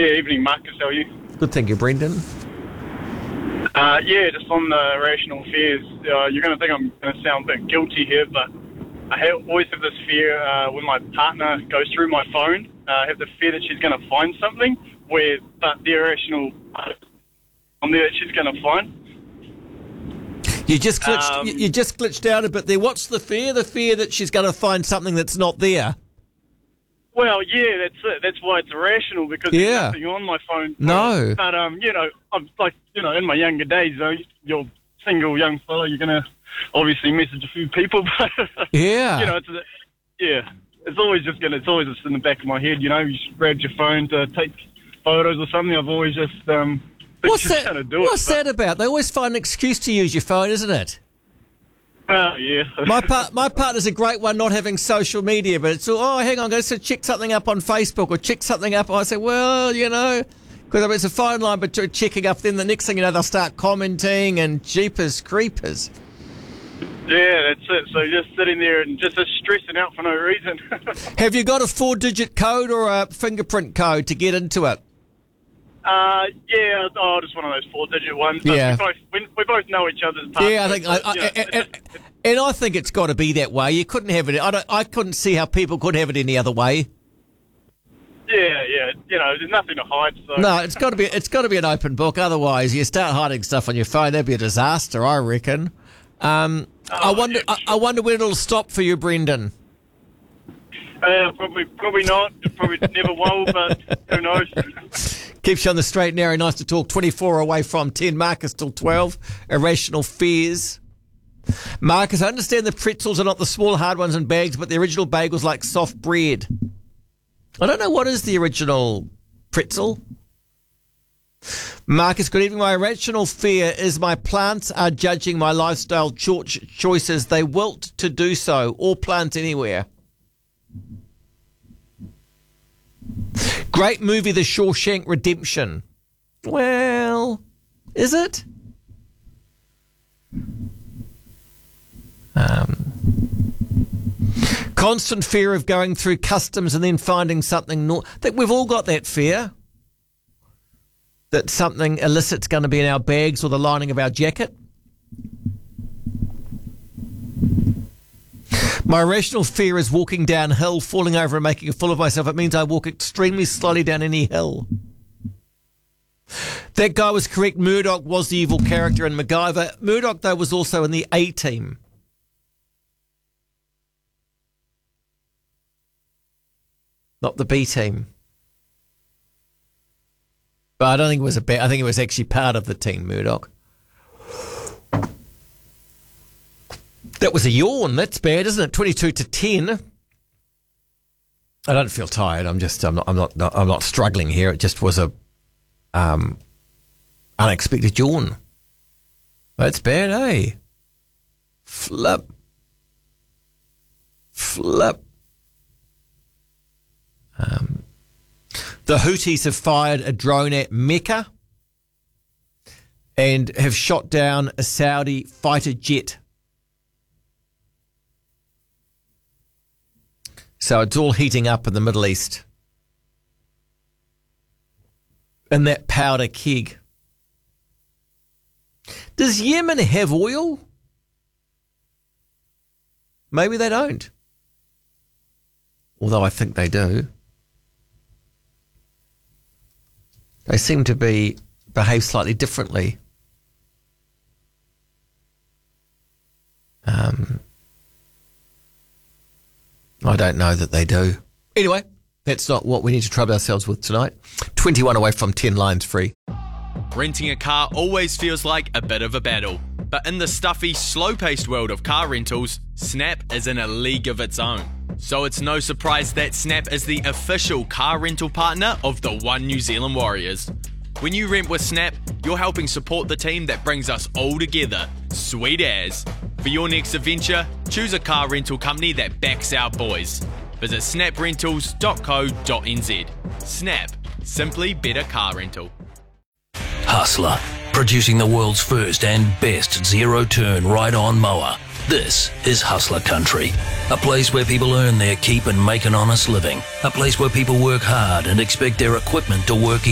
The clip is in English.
Evening, Marcus. How are you? Good, thank you, Brendan. Just on the irrational fears. You're going to think I'm going to sound a bit guilty here, but I always have this fear when my partner goes through my phone. I have the fear that she's going to find something but the irrational on there that she's going to find. You just glitched. You just glitched out a bit there. What's the fear? The fear that she's going to find something that's not there. Well, yeah, that's it. That's why it's irrational, because there's nothing on my phone. No. But, I'm like, in my younger days, you're single young fella, you're going to obviously message a few people. But, yeah. It's always just in the back of my head, you grab your phone to take photos or something. I've always just, What's that about? They always find an excuse to use your phone, isn't it? Yeah. My partner's a great one, not having social media, but it's hang on, I'm going to check something up on Facebook or check something up. I say, well, because it's a phone line, but checking up, then the next thing you know, they'll start commenting and jeepers creepers. Yeah, that's it. So just sitting there and just stressing out for no reason. Have you got a 4-digit code or a fingerprint code to get into it? Just one of those 4-digit ones. Yeah. We both know each other's partners. Yeah, I think it's got to be that way. You couldn't have it. I couldn't see how people could have it any other way. Yeah. There's nothing to hide. So. No, it's got to be an open book. Otherwise, you start hiding stuff on your phone, that'd be a disaster, I reckon. I wonder when it'll stop for you, Brendan. Probably not. Probably never will, but who knows? Keeps you on the straight and narrow. Nice to talk. 24 away from 10. Marcus till 12. Irrational fears. Marcus, I understand the pretzels are not the small hard ones in bags, but the original bagel's like soft bread. I don't know what is the original pretzel. Marcus, good evening. My irrational fear is my plants are judging my lifestyle choices. They wilt to do so. All plants anywhere. Great movie, The Shawshank Redemption. Well, is it? Constant fear of going through customs and then finding something. That we've all got that fear. That something illicit's going to be in our bags or the lining of our jacket. My irrational fear is walking downhill, falling over and making a fool of myself. It means I walk extremely slowly down any hill. That guy was correct. Murdoch was the evil character in MacGyver. Murdoch, though, was also in the A-Team. Not the B-Team. But I don't think it was I think it was actually part of the team, Murdoch. That was a yawn. That's bad, isn't it? 22-10. I don't feel tired. I'm not struggling here. It just was a unexpected yawn. That's bad, eh? Flip. The Houthis have fired a drone at Mecca and have shot down a Saudi fighter jet. So it's all heating up in the Middle East. And that powder keg. Does Yemen have oil? Maybe they don't. Although I think they do. They seem to behave slightly differently. I don't know that they do. Anyway, that's not what we need to trouble ourselves with tonight. 21 away from 10, lines free. Renting a car always feels like a bit of a battle. But in the stuffy, slow-paced world of car rentals, Snap is in a league of its own. So it's no surprise that Snap is the official car rental partner of the One New Zealand Warriors. When you rent with Snap, you're helping support the team that brings us all together. Sweet as. For your next adventure, choose a car rental company that backs our boys. Visit snaprentals.co.nz. Snap. Simply better car rental. Hustler. Producing the world's first and best zero-turn ride-on mower. This is Hustler Country. A place where people earn their keep and make an honest living. A place where people work hard and expect their equipment to work